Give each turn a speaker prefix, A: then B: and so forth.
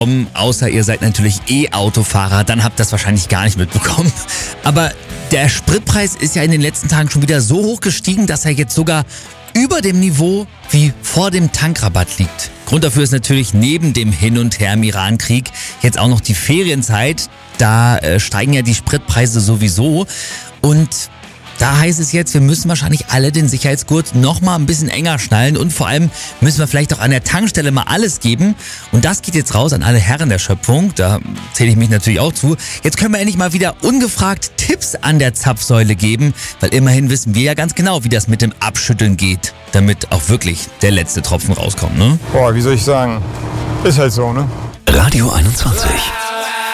A: Außer ihr seid natürlich E-Autofahrer, dann habt ihr das wahrscheinlich gar nicht mitbekommen. Aber der Spritpreis ist ja in den letzten Tagen schon wieder so hoch gestiegen, dass er jetzt sogar über dem Niveau wie vor dem Tankrabatt liegt. Grund dafür ist natürlich neben dem Hin und Her im Iran-Krieg jetzt auch noch die Ferienzeit. Da steigen ja die Spritpreise sowieso und da heißt es jetzt, wir müssen wahrscheinlich alle den Sicherheitsgurt noch mal ein bisschen enger schnallen und vor allem müssen wir vielleicht auch an der Tankstelle mal alles geben. Und das geht jetzt raus an alle Herren der Schöpfung, da zähle ich mich natürlich auch zu. Jetzt können wir endlich mal wieder ungefragt Tipps an der Zapfsäule geben, weil immerhin wissen wir ja ganz genau, wie das mit dem Abschütteln geht, damit auch wirklich der letzte Tropfen rauskommt, ne?
B: Boah, wie soll ich sagen? Ist halt so, ne?
C: Radio 21.